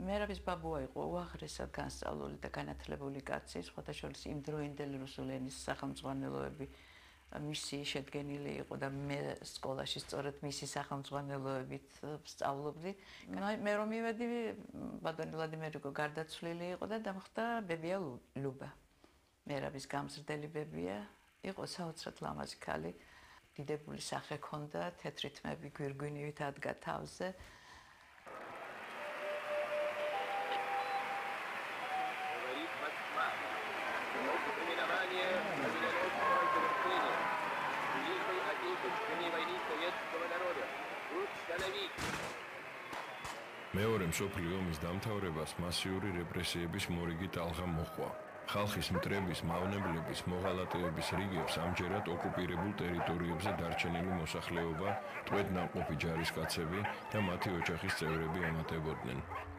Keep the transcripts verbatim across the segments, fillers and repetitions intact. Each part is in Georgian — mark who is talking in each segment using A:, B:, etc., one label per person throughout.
A: მერაბის ბაბუა იყო უაღრესად განსწავლული და განათლებული კაცი, სხვათა შორის იმდროინდელი რუსული ენის სახელმძღვანელოები მისი შედგენილი იყო და მე სკოლაში სწორედ მისი სახელმძღვანელოებით სწავლობდი. მე რომ მივედი, ბატონი ვლადიმერიკო გარდაცვლილი იყო და დამხდა ბებია ლუბა. მერაბის გამზრდელი ბებია, იყო საოცრად ლამაზი ქალი, დიდებული სახე ჰქონდა, თეთრი თმები გვირგვინივით ადგა თავზე.
B: მეორე მსოფლიო ომის დამთავრებას მასიური რეპრესიების მორიგი ტალღა მოჰყვა. ხალხის მტრების, მავნებლების, მოღალატეების რიგებს ამჯერად ოკუპირებულ ტერიტორიებზე დარჩენილი მოსახლეობა, ტყვედ-ნაყოფი ჯარისკაცები და მათი ოჯახის წევრები ემატებოდნენ.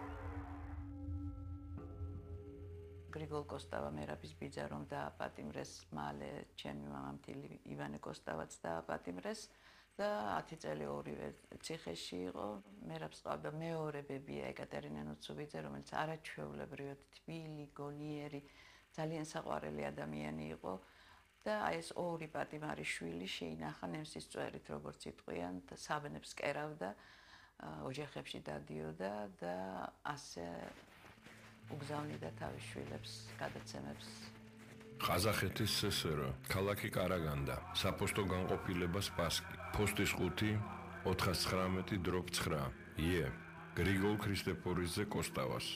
A: გრიგოლ კოსტავა მერაბის ბიძა რომ დააპატიმრეს, მალე ჩემი მამამთილი ივანე კოსტავაც დააპატიმრეს და ათი წელი ორივე ციხეში იყო. მერაბს ყავდა მეორე ბებია ეკატერინე ნუცუბიძე, რომელიც არაჩვეულებრივად თბილი, გონიერი, ძალიან საყვარელი ადამიანი იყო და აი ეს ორი პატიმარი შვილი შეინახა ნემსის წვერით, როგორც იტყვიან, საბნებს კერავდა, ოჯახებში დადიოდა და ასე უგზავნიდა თავის შვილებს გადაცემებს.
B: ყაზახეთის სსრო, ქალაქი კარაგანდა, საფოსტო განყოფილება სპასკი, ფოსტის ხუთი, ოთხას ცხრამეტი დრობ ცხრა, ე, გრიგოლ ქრისტეფორიძე კოსტავას.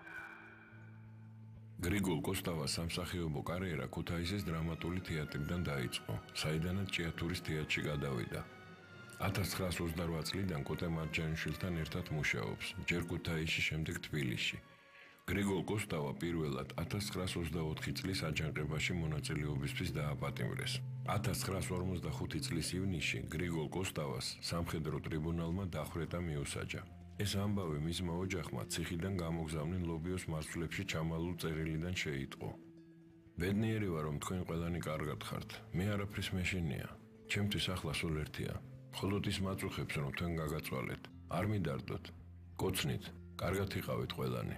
B: გრიგოლ კოსტავას სამსახიობო კარიერა ქუთაისის დრამატული თეატრიდან დაიწყო, საიდანაც ჭიათურის თეატრში გადავიდა. ათას ცხრაას ოცდარვა წლიდან კოტე მარჯანიშვილთან ერთად მუშაობს, ჯერ ქუთაისში, შემდეგ თბილისში. გრიგოლ კოსტავა პირველად ათას ცხრაას ოცდაოთხი წლის აჯანყებაში მონაწილეობისთვის დააპატიმრეს. ათას ცხრაას ორმოცდახუთი წლის ივნისში გრიგოლ კოსტავას სამხედრო ტრიბუნალმა დახვრეტა მიუსაჯა. ეს ამბავი მისმა ოჯახმა ციხიდან გამოგზავნილ ლობიოს მარცვლებში ჩამალულ წერილიდან შეიტყო. ბედნიერი ვარ, რომ თქვენ ყველანი კარგად ხართ. მე არაფრის მეშინია. ჩემთვის ახლა სულ ერთია. მხოლოდ ის მაწუხებს, რომ თქვენ გაგაწვალეთ. არ მიდარდოთ. კოცნით, კარგად იყავით ყველანი.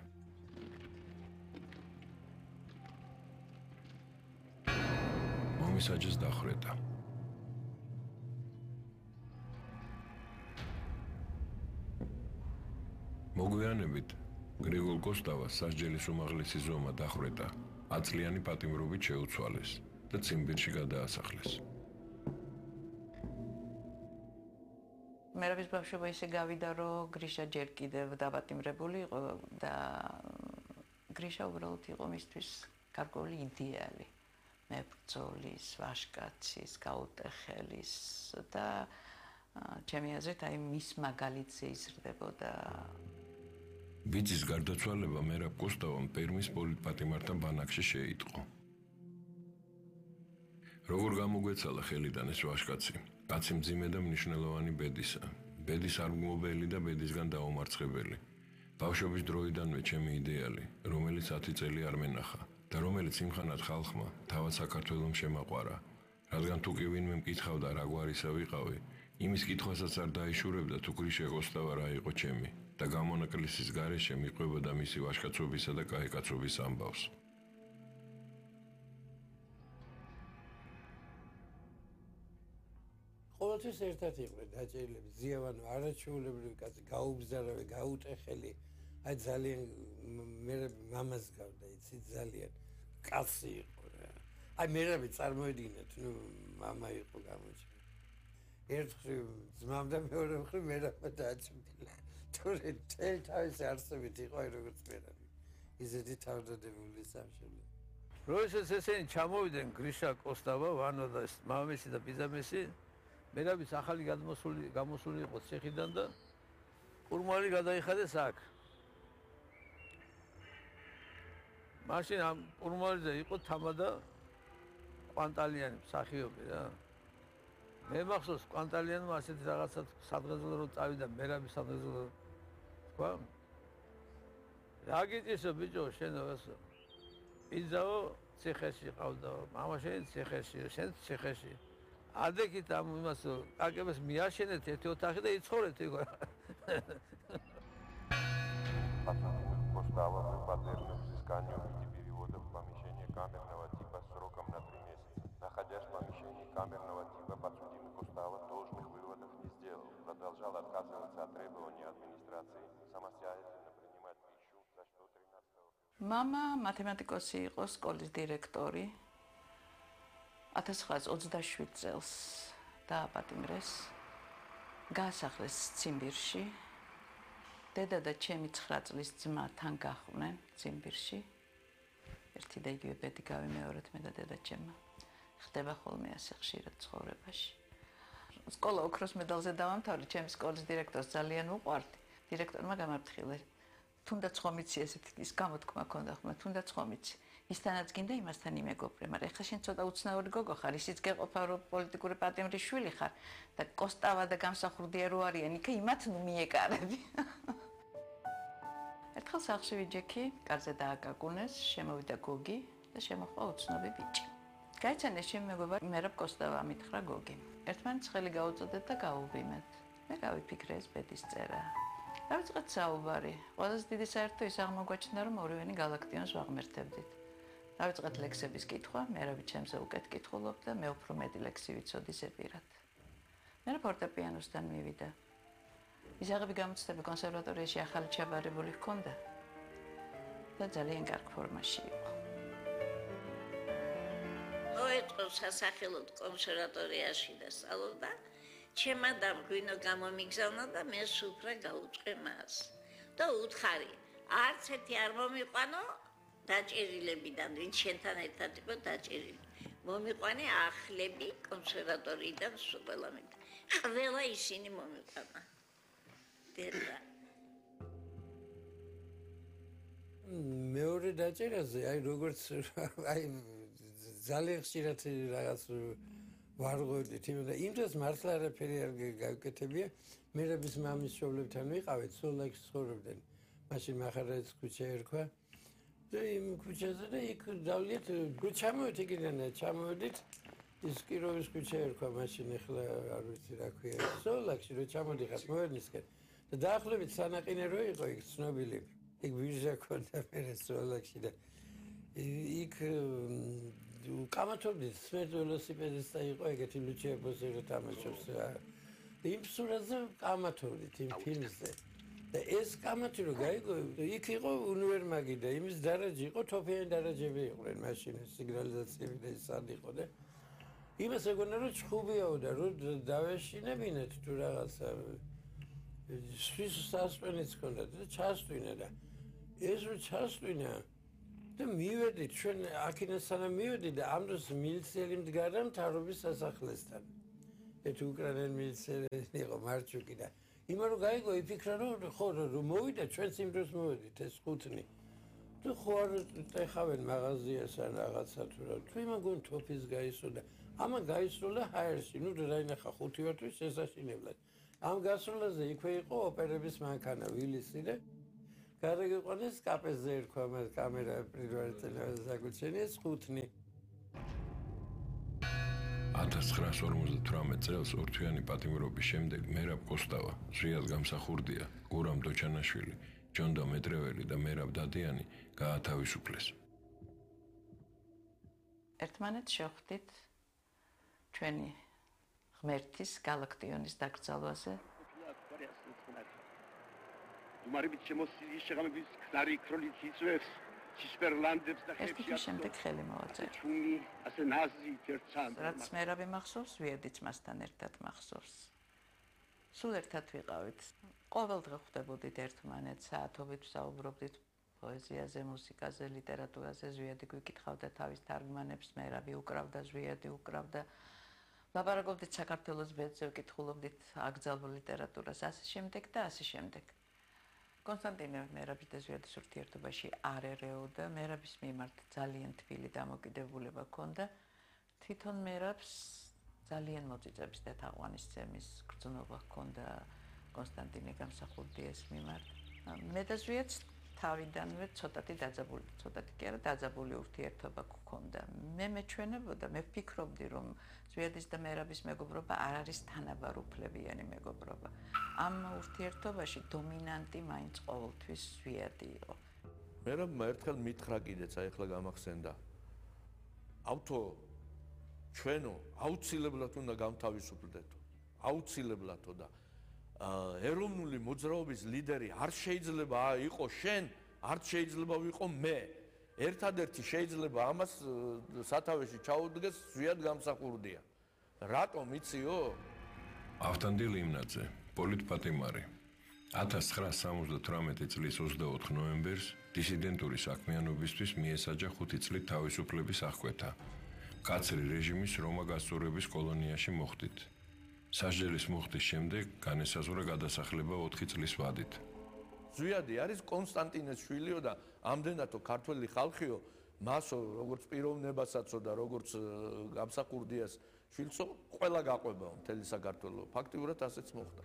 B: მომისაჯეს დახვრეტა. მოგვიანებით გრიგოლ კოსტავას სასჯელის უმაღლესი ზომა დახვრეტა, ათწლიანი პატიმრობით შეუცვალეს და ციმბირში გადაასახლეს.
A: მერაბის ბავშვობა ისე გავიდა, რომ გრიშა ჯერ კიდევ დაპატიმრებული იყო და გრიშა უბრალოდ იყო მისთვის გარკვეული იდეალი. მებრძოლის, ვაჟკაცის, გაუტეხელის და ჩემი აზრით აი მის მაგალითზე იზრდებოდა.
B: ბიძის გარდაცვალება მერაბ კოსტავამ პერმის პოლიტპატიმართან ბანაკში შეიტყო. როგორ გამოგვეცალა ხელიდან ეს ვაჟკაცი? კაცი მძიმე და მნიშვნელოვანი ბედისა, ბედის არგმობელი და ბედისგან დაუმარცხებელი. ბავშვობის დროიდანვე ჩემი იდეალი, რომელიც ათი წელი არ მენახა და რომელიც იმხანად ხალხმა, თავად საქართველომ შემაყვარა, რადგან თუ კი ვინმე მკითხავდა რა გვარისა ვიყავი, იმის კითხვასაც არ დაიშურებდა თუ გრიშა კოსტავა რა იყო ჩემი და გამონაკლისის გარეშე მიყვებოდა მისი ვაჟკაცობისა და კაიკაცობის ამბავს.
C: ყოველთვის ერთად იყვნენ დაჭერილები, ზიავანო, არაჩვეულებრივი კაცი, გაუბზარავი, გაუტეხელი, აი ძალიან მერაბ მამას გავდა, იცი ძალიან კაცი იყო რა. აი მერაბი წარმოედგინეთ, ნუ მამა იყო გამოჩენილი. ერთ მხრივ ძმამ და მეორე მხრივ მერაბმა დააჭიმილა. თორე თელ თავისი არსებით იყო აი როგორც მერაბი. ისეთი თავდადებული სამშობლო.
D: როდესაც ესენი ჩამოვიდნენ გრიშა კოსტავა, ვანო და მამამისი და ბიძამისი, მერაბის ახალი გადმოსული გამოსული იყო ციხიდან და ყურმალი გადაიხადეს აქ. მაშინ ამ ყურმალიზე იყო თამადა კვანტალიანი მსახიობი რა. მე მახსოვს კვანტალიანმა ასეთი რაღაცა სადღეძლო რომ წავიდა მერაბის სადღეძლო თქვა რა გიწისო ბიჭო შენო ასო იზაო ციხეში ყავდა მამა შენ ციხეში შენ ციხეში ადეკით ამ იმას აკებს მიაშენეთ ერთი ოთახი და იცხოვრეთ იქ
E: стало подвержено взысканию в виде перевода в помещение камерного типа сроком на три месяца. Находясь в помещении камерного типа, подсудимый Костава должных выводов не сделал. Продолжал отказываться от требований администрации самостоятельно принимать пищу за сто тринадцатого.
A: Мама математикოსი იყო, სკოლის დირექტორი. ათას ცხრაას ოცდაშვიდ წელს დააპატიმრეს. გაასახლეს ციმბირში. დედა და ჩემი ცხრა წლის ძმა თან გახვნენ ციმბირში. ერთი და იგივე ბედი გავიმეორეთ მე და დედა ჩემმა. ხდება ხოლმე ასე ხშირად ცხოვრებაში. სკოლა ოქროს მედალზე დავამთავრე, ჩემი სკოლის დირექტორს ძალიან უყვარდი. დირექტორმა გამაფრთხილე. თუნდაც ხომ იცი ესეთი ის გამოთქმა ქონდა ხმა, თუნდაც ხომ იცი. ისთანაც გინდა იმასთან იმეგობრე, მაგრამ ეხლა შენ ცოტა უცნაური გოგო ხარ, ისიც გეყოფა რომ პოლიტიკური პატიმრის შვილი ხარ და კოსტავა და გამსახურდია რო არიან, იქ იმათ ნუ მიეკარები. ერთხელ სახლში ვიჯექი, კარზე დააკაკუნეს, შემოვიდა გოგი და შემოხვა უცნობი ბიჭი. გაიცანეს ჩემი მეგობარი მერაბ კოსტავა მითხრა გოგიმ. ერთმანეთს ხელი გაუწოდეთ და გაუღიმეთ. მე გავიფიქრე ეს ბედის წერა. დავიწყეთ საუბარი. ყველაზე დიდი საერთო ის აღმოგვაჩნდა, რომ ორივენი გალაქტიონს ვაღმერთებდით. დავიწყეთ ლექსების კითხვა, მერაბი ჩემზე უკეთ კითხულობდა, მე უფრო მეტი ლექსი ვიცოდი ზეპირად. მერაბ ფორტეპიანოსთან მივიდა. ისაღები გამოცდები კონსერვატორიაში ახალი ჩაბარებული ჰქონდა და ძალიან კარგ ფორმაში იყო.
F: მოეწყო სასახელოდ კონსერვატორიაში და სწავლობდა. ჩემმა დამგვინო გამომიგზავნა და მე სუფრა გაუწყე მას. და უთხარი, არც ერთი არ მომიყვანო დაჭერილებიდან, ვინც შენთან ერთად იყო დაჭერილი. მომიყვანე ახლები კონსერვატორიიდან ყველა მე. ყველა ისინი მომიყვანა. დედა.
C: მეორე დაჭერაზე, აი როგორც აი ძალიან ხშირად რაღაც ვარღვევდით, იმიტომ იმ დროს მართლა არაფერი არ გავიკეთებია. მერაბის მამის შობლებთან ვიყავით, სოლაკში ცხოვრობდნენ. მაშინ მახარაძის ქუჩა ერქვა. და იმ ქუჩაზე და იქ დავლიეთ, ჩამოვით იქიდან, ჩამოვიდით. ის კიროვის ქუჩა ერქვა, მაშინ ახლა არ ვიცი რა ქვია. სოლაკში რო ჩამოდიხარ, მოედნისკენ. და დაახლოებით სანაყინე რო იყო იქ ცნობილი. იქ ვიჟა ქონდა მე სოლაკში და იქ კამათობდით სმერტ ველოსიპედისტა იყო ეგეთი ლუჩია ბოზერო თამაშობს რა. იმ სურათზე კამათობდით იმ ფილმზე. და ეს კამათი რო გაიგო, იქ იყო უნივერმაგი და იმის დარაჯი იყო, თოფიანი დარაჯები იყვნენ მაშინ სიგნალიზაციები და ის არ იყო და იმას ეგონა რომ ჩხუბიაო და რომ დავეშინებინეთ თუ რაღაცა სვის სასპენიც ქონდა და ჩასტვინა და ეს რო ჩასტვინა და მივედით ჩვენ აქედან სანამ მივედი და ამ დროს მილიციელი მდგარა მთავრობის სასახლესთან. ეს უკრაინელი მილიციელი იყო მარჩუკი და იმა რომ გაიგო იფიქრა რომ ხო რომ მოვიდა ჩვენ იმ დროს მოვედით ეს ხუთნი. თუ ხო არ ეხავენ მაღაზიას ან რაღაცა თუ რა თუ იმან გონ თოფის გაისროლა. ამან გაისროლა ჰაერში, ნუ რაინახა ხუთი ვართვის შესაშინებლად. ამ გასროლაზე იქვე იყო ოპერების მანქანა ვილისი და გარეგიყვანეს კაპეზე ერქვა მას კამერა პირველი ტელევიზია გუჩენიეს ხუთნი.
B: ათას ცხრაას ორმოცდათვრამეტ წელს ორთვიანი პატიმრობის შემდეგ მერაბ კოსტავა, ზრიად გამსახურდია, გურამ დოჩანაშვილი, ჯონდა მეტრეველი და მერაბ დადიანი გაათავისუფლეს.
A: ერთმანეთს შევხვდით ჩვენი ღმერთის გალაქტიონის დაკრძალვაზე.
G: უმარებით შემოსილი შეღამების ქნარი ქროლით იწვევს ცისფერლანდებს და
A: ერთი თვის შემდეგ ხელი მოვაწერე.
G: ჩუნი ასე ნაზი ერთსან.
A: რაც მერაბი მახსოვს, ვიედით მასთან ერთად მახსოვს. სულ ერთად ვიყავით. ყოველ დღე ხვდებოდით ერთმანეთს, საათობით ვსაუბრობდით პოეზიაზე, მუსიკაზე, ლიტერატურაზე, ზვიედი გვიკითხავდა თავის თარგმანებს, მერაბი უკრავდა, ზვიედი უკრავდა. ლაპარაკობდით საქართველოს ბედზე, ვკითხულობდით აკრძალულ ლიტერატურას, ასე შემდეგ და ასე შემდეგ. კონსტანტინე მერაბის და ზვიედის ურთიერთობაში არ ერეოდა, მერაბის მიმართ ძალიან თბილი დამოკიდებულება ჰქონდა. თვითონ მერაბს ძალიან მოწიწების და თაყვანისცემის გრძნობა ჰქონდა კონსტანტინე გამსახურდიას მიმართ. მე და ზვიედს თავიდანვე ცოტათი დაძაბული, ცოტათი კი არა, დაძაბული ურთიერთობა გქონდა. მე მეჩვენებოდა, მე ვფიქრობდი, რომ ზვიედის და მერაბის მეგობრობა არ არის თანაბარუფლებიანი მეგობრობა. ამ ურთიერთობაში დომინანტი მაინც ყოველთვის ზვიედი იყო.
D: მერაბმა ერთხელ მითხრა კიდეც, აი ახლა გამახსენდა. ავთო ჩვენო აუცილებლად უნდა გამთავისუფლდეთო. აუცილებლადო და ეროვნული მოძრაობის ლიდერი არ შეიძლება იყოს შენ, არ შეიძლება ვიყო მე. ერთადერთი შეიძლება ამას სათავეში ჩაუდგეს ზვიად გამსახურდია. რატომ იციო?
B: ავთანდილ იმნაძე, პოლიტპატიმარი. ათას ცხრაასი სამოცდათვრამეტი წლის ოცდაოთხ ნოემბერს დისიდენტური საქმიანობისთვის მიესაჯა ხუთი წლით თავისუფლების აღკვეთა. კაცრი რეჟიმის რომა გასწორების კოლონიაში მოხდით. სასჯელის მოხდის შემდეგ განესაზღვრა გადასახლება ოთხი წლის ვადით.
D: ზვიადი არის კონსტანტინეს შვილიო და ამდენათო ქართველი ხალხიო, მასო როგორც პიროვნებასაცო და როგორც გამსახურდიას შვილცო ყველა გაყვებაო მთელი საქართველო. ფაქტიურად ასეც მოხდა.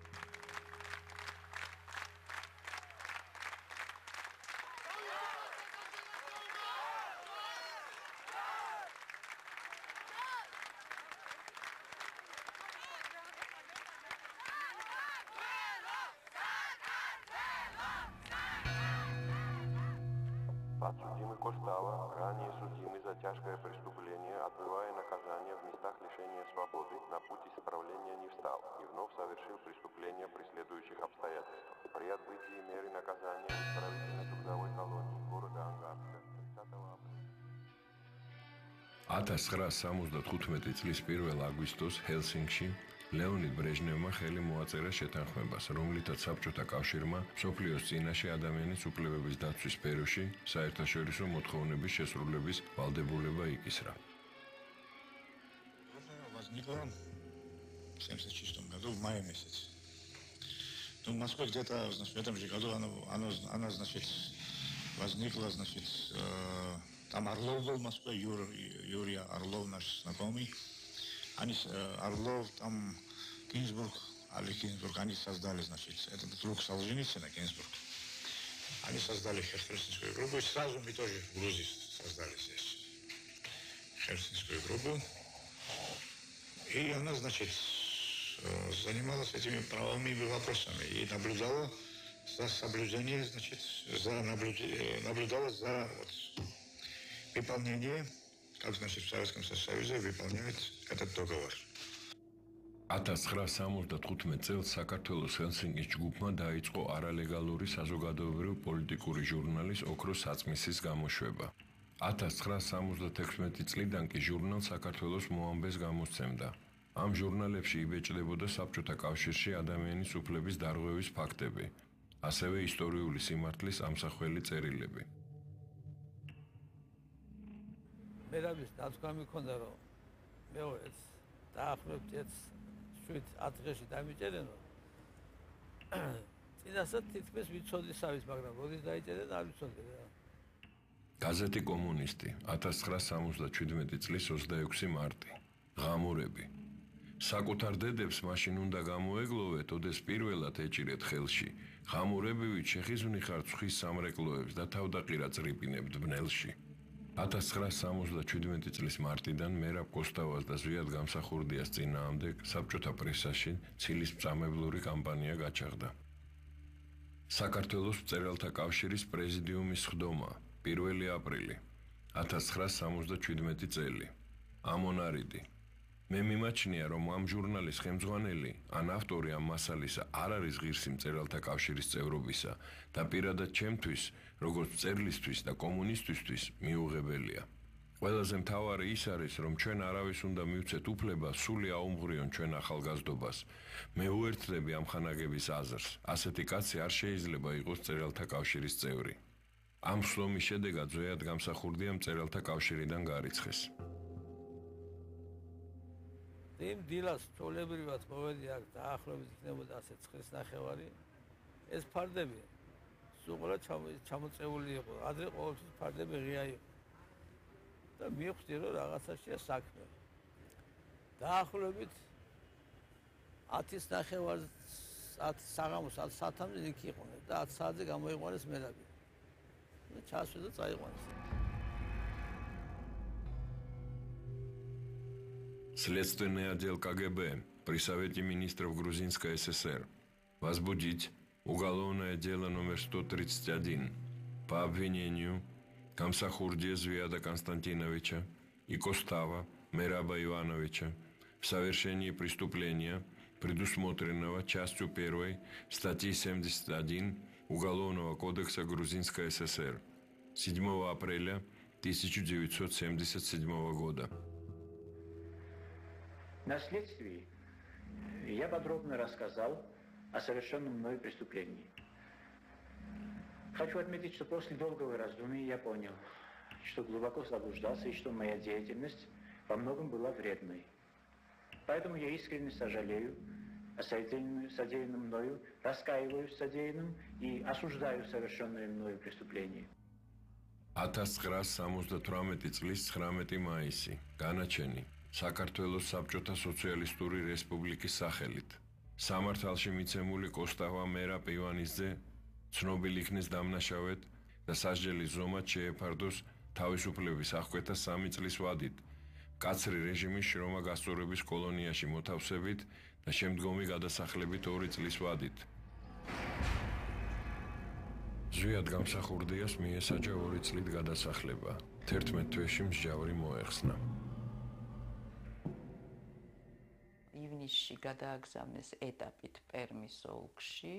E: Подсудимый Костава, ранее судимый за тяжкое преступление, отбывая наказание в местах лишения свободы, на путь исправления не встал и вновь совершил преступление при следующих обстоятельствах. При отбытии меры наказания в исправительно-трудовой колонии города Ангарска тридцатого апреля.
B: ათას ცხრაასი სამოცდათხუთმეტი წლის პირველ აგვისტოს ჰელსინკში ლეონიდ ბრეჟნევმა ხელი მოაწერა შეთანხმებას, რომლითაც საბჭოთა კავშირმა მსოფლიოს წინაშე ადამიანის უფლებების დაცვის სფეროში საერთაშორისო მოთხოვნების შესრულების ვალდებულება იკისრა.
H: Возникло в семьдесят шестом году, в мае месяце. Ну, в Москве где-то, значит, в этом же году оно, оно, она, значит, возникла, значит, э, там Орлов был в Москве, Юр, Юрий Орлов, наш знакомый. Они, э, Орлов, там, Гинзбург, Али Гинзбург, они создали, значит, этот друг Солженицына, Гинзбург. Они создали херсонскую группу, и сразу мы тоже в Грузии создали здесь херсонскую группу. И она, значит, занималась этими правовыми вопросами и наблюдала за соблюдением, значит, за наблюдение, наблюдала за вот, выполнением, как, значит, в Советском Союзе выполняет этот договор.
B: ათას ცხრაასი სამოცდათხუთმეტ წელს საქართველოს ჰელსინკის ჯგუფმა დაიწყო არალეგალური საზოგადოებრივ-პოლიტიკური ჟურნალის ოქროს საწმისის გამოშვება. ათას ცხრაასი სამოცდათექვსმეტი წლიდან კი ჟურნალ საქართველოს მოამბეს გამოსცემდა. ამ ჟურნალებში იბეჭდებოდა საბჭოთა კავშირში ადამიანის უფლების დარღვევის ფაქტები, ასევე ისტორიული სიმართლის ამსახველი წერილები.
D: მერაბის დაცვა მქონდა, რომ მეორეც დაახლოებით შვიდ ათ დღეში დამიჭერენო. წინასად თითქმის ვიცოდი სავის, მაგრამ როდის დაიჭერენ არ ვიცოდი რა.
B: გაზეთი კომუნისტი, ათას ცხრაასი სამოცდაჩვიდმეტი წლის ოცდაექვსი მარტი. ღამურები. საკუთარ დედებს მაშინ უნდა გამოეგლოვეთ, ოდეს პირველად ეჭირეთ ხელში. ღამურებივით შეხიზვნიხართ ცხვის სამრეკლოებს და თავდაყირა წრიპინებთ ბნელში. ათას ცხრაასი სამოცდაჩვიდმეტი წლის მარტიდან მერაბ კოსტავას და ზვიად გამსახურდიას წინააღმდეგ საბჭოთა პრესაში ცილის-მწამებლური კამპანია გაჩაღდა. საქართველოს მწერალთა კავშირის პრეზიდიუმის სხდომა, პირველი აპრილი, ათას ცხრაასი სამოცდაჩვიდმეტი წელი. ამონარიდი. მე მიმაჩნია, რომ ამ ჟურნალის ხელმძღვანელი ან ავტორი ამ მასალისა არ არის ღირსი მწერალთა კავშირის წევრობისა და პირადად ჩემთვის, როგორც მწერლისთვის და კომუნისტისთვის მიუღებელია. ყველაზე მთავარი ის არის, რომ ჩვენ არავის უნდა მივცეთ უფლება სული აუმღვრიონ ჩვენ ახალგაზრდობას. მე უერთდები ამ ხანაგების აზრს, ასეთი კაცი არ შეიძლება იყოს მწერალთა კავშირის წევრი. ამ სლომის შედეგად ზვიად გამსახურდია მწერალთა კავშირიდან გარიცხეს.
D: იმ დილას ჩვეულებრივად მოვედი აქ დაახლოებით იქნებოდა ასე ცხრის ნახევარი. ეს ფარდები სულ ჩამოწეული იყო, ადრე ყოველთვის ფარდები ღია იყო. და მივხვდი, რომ რაღაცაშია საქმე. დაახლოებით ათის ნახევარს, ათი საღამოს ათ საათამდე იქ იყვნენ და ათ საათზე გამოიყვანეს მერაბი. და ჩასვე და წაიყვანეს.
B: Следственный отдел ка гэ бэ при Совете министров Грузинской эс эс эр возбудить уголовное дело номер сто тридцать один по обвинению Камсахурдия Звиада Константиновича и Костава Мераба Ивановича в совершении преступления, предусмотренного частью первой статьи семьдесят один Уголовного кодекса Грузинской ССР седьмого апреля тысяча девятьсот семьдесят седьмого года.
I: На следствии я подробно рассказал о совершенном мной преступлении. Хочу отметить, что после долгого раздумья я понял, что глубоко заблуждался и что моя деятельность во многом была вредной. Поэтому я искренне сожалею о содеянном мною, раскаиваюсь в содеянном и осуждаю совершенное мною преступление.
B: ათას ცხრაას სამოცდათვრამეტი წლის ცხრამეტი მაისი განაჩენი საქართველოს საბჭოთა სოციალისტური რესპუბლიკის სახელით სამართალში მიცემული კოსტავა მერაბ ივანიძე ცნობილ იქნეს დამნაშავედ და სასჯელის ზომად შეეფარდოს თავისუფლების აღკვეთა სამი წლის ვადით კაცრი რეჟიმის შრომა გასწორების კოლონიაში მოთავსებით და შემდგომი გადასახლებით ორი წლის ვადით ზვიად გამსახურდიას მიესაჯა ორი წლით გადასახლება. თერთმეტ თვეში მსჯავრი მოეხსნა.
A: ივნისში გადააგზავნეს ეტაპით პერმის ოლქში.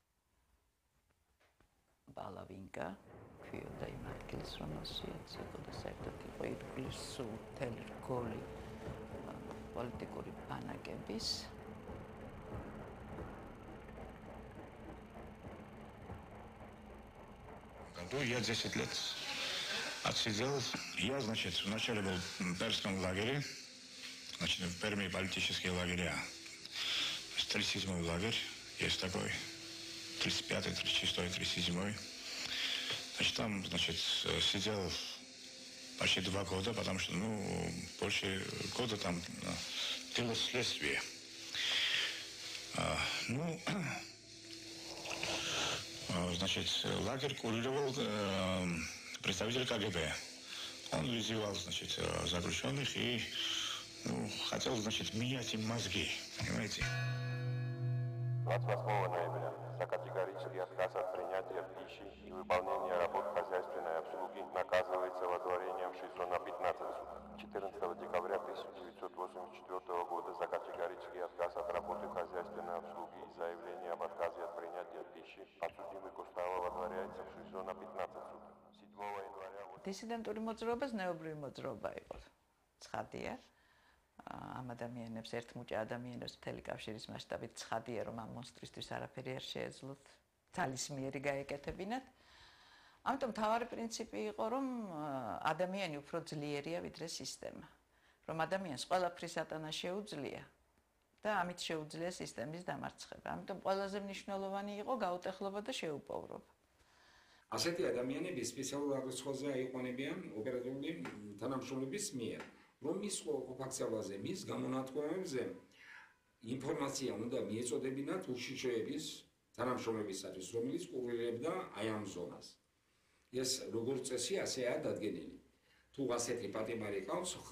A: ბალავინკა, ქვიოდა იმ ადგილს, რომელშიც იყო და საერთოდ იყო ირგვლივ სულ მთელი რგოლი პოლიტიკური ბანაკების.
H: Я десять лет отсидел. Я, значит, вначале был в Пермском лагере, значит, в Перми политические лагеря. тридцать седьмой лагерь, есть такой, тридцать пятый, тридцать шестой, тридцать седьмой. Значит, там, значит, сидел почти два года, потому что, ну, больше года там длилось следствие. А, ну... Значит, лагерь курировал э, представитель КГБ. Он вызывал, значит, заключенных и ну, хотел, значит, менять им мозги, понимаете?
E: двадцать восьмого ноября за категорический отказ от принятия пищи и выполнения работ хозяйственной обслуги наказывается водворением в ШИЗО на пятнадцать суток. четырнадцатого декабря тысяча девятьсот восемьдесят четвёртого года за категорический отказ от работы хозяйственной обслуги и заявление об отказе от принятия пищи подсудимый Костава водворяется в ШИЗО на пятнадцать суток. седьмого января...
A: Дисидентური მოძრაობა ზნეობრივი მოძრაობა იყო. ცხადია. ამ ადამიანებს ერთმუჭა ადამიანებს მთელი კავშირის მასშტაბით ცხადია რომ ამ მონსტრისთვის არაფერი არ შეეძლოთ ძალისმიერი გაეკეთებინათ. ამიტომ თავარი პრინციპი იყო რომ ადამიანი უფრო ძლიერია ვიდრე სისტემა. რომ ადამიანს ყველაფრის ატანა შეუძლია და ამით შეუძლია სისტემის დამარცხება. ამიტომ ყველაზე მნიშვნელოვანი იყო გაუტეხლობა და შეუპოვრობა.
J: ასეთი ადამიანები სპეციალურ აღრიცხვაზე აიყვანებიან ოპერატიული თანამშრომლების მიერ. რომ მის ოფიციალურზე მის გამონათქვამებზე ინფორმაცია უნდა მიეწოდებინათ უშიშროების თანამშრომლებისათვის, რომელიც კურირებდა აი ამ ზონას. ეს როგორც წესი ასეა დადგენილი. თუ ასეთი პატიმარი ყავს